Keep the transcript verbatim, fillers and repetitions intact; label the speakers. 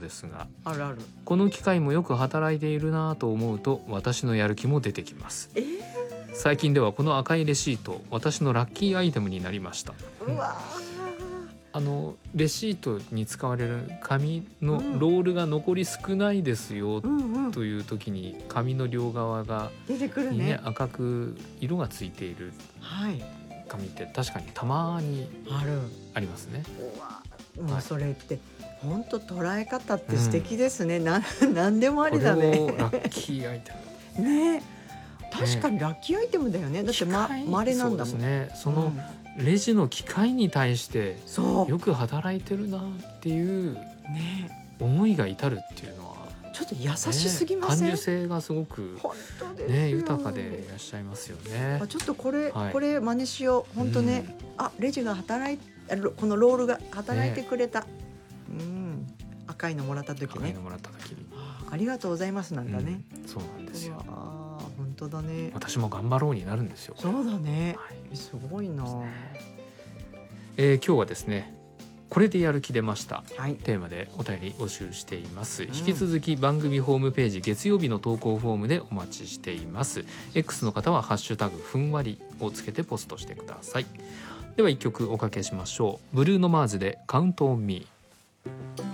Speaker 1: ですが、
Speaker 2: あるある。
Speaker 1: この機械もよく働いているなと思うと私のやる気も出てきます。
Speaker 2: えー、
Speaker 1: 最近ではこの赤いレシート、私のラッキーアイテムになりました。
Speaker 2: うわ
Speaker 1: あのレシートに使われる紙の
Speaker 2: うん
Speaker 1: ロールが残り少ないですよ
Speaker 2: ー、うんうん、
Speaker 1: という時に紙の両側が
Speaker 2: 出てくる
Speaker 1: にね
Speaker 2: ね。
Speaker 1: 赤く色がついている
Speaker 2: はい、
Speaker 1: 紙って確かにたまに
Speaker 2: ある。
Speaker 1: ありますね。
Speaker 2: うわ、も
Speaker 1: はい
Speaker 2: うそれって本当捉え方って素敵ですね。な何でもあ
Speaker 1: これ
Speaker 2: りだね。
Speaker 1: をラッキーアイテム
Speaker 2: ね、確かにラッキーアイテムだよね。だってま
Speaker 1: 機械
Speaker 2: 稀なんだもん。
Speaker 1: そうですね。その
Speaker 2: うん
Speaker 1: レジの機械に対して
Speaker 2: そう
Speaker 1: よく働いてるなっていう
Speaker 2: ね、
Speaker 1: 思いが至るっていうのは、
Speaker 2: ちょっと優しすぎません？
Speaker 1: ね、感受性がすごく、
Speaker 2: 本当ですよ、
Speaker 1: ね、豊かでいらっしゃいますよね。
Speaker 2: あ、ちょっとこれ、
Speaker 1: はい
Speaker 2: これ真似しよう。本当ね、あ、レジが働いあロこのロールが働いてくれた、うん赤いのもらった時ね、
Speaker 1: 赤いのもらった時に、
Speaker 2: あありがとうございますなんだね、
Speaker 1: うんそうなんですよ。
Speaker 2: うわあ、本当だね。
Speaker 1: 私も頑張ろうになるんですよ。
Speaker 2: そうだね、
Speaker 1: はい
Speaker 2: すごいな。
Speaker 1: えー、今日はですね、これでやる気出ました
Speaker 2: はい、
Speaker 1: テーマでお便り募集しています。
Speaker 2: ん
Speaker 1: 引き続き番組ホームページ月曜日の投稿フォームでお待ちしています。 X の方はハッシュタグふんわりをつけてポストしてください。では一曲おかけしましょう。ブルーノマーズでカウントオンミー。